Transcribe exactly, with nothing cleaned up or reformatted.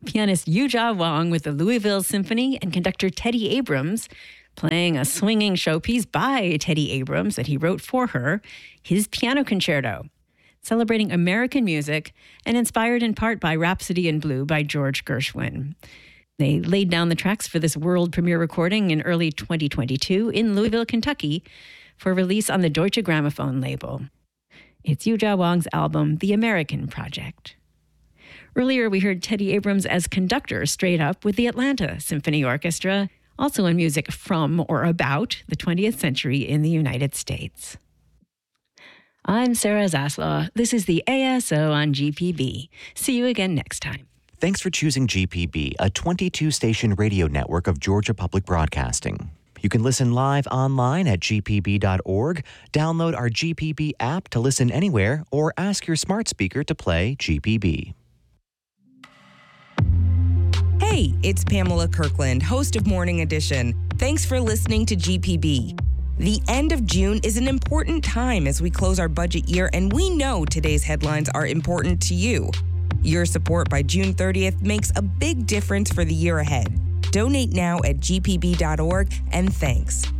Pianist Yu-Jia Wang with the Louisville Symphony and conductor Teddy Abrams playing a swinging showpiece by Teddy Abrams that he wrote for her, his Piano Concerto, celebrating American music and inspired in part by Rhapsody in Blue by George Gershwin. They laid down the tracks for this world premiere recording in early twenty twenty-two in Louisville, Kentucky, for release on the Deutsche Grammophon label. It's Yu-Jia Wang's album, The American Project. Earlier, we heard Teddy Abrams as conductor straight up with the Atlanta Symphony Orchestra, also in music from or about the twentieth century in the United States. I'm Sarah Zaslaw. This is the A S O on G P B. See you again next time. Thanks for choosing G P B, a twenty-two station radio network of Georgia Public Broadcasting. You can listen live online at g p b dot org, download our G P B app to listen anywhere, or ask your smart speaker to play G P B. Hey, it's Pamela Kirkland, host of Morning Edition. Thanks for listening to G P B. The end of June is an important time as we close our budget year, and we know today's headlines are important to you. Your support by June thirtieth makes a big difference for the year ahead. Donate now at g p b dot org, and thanks.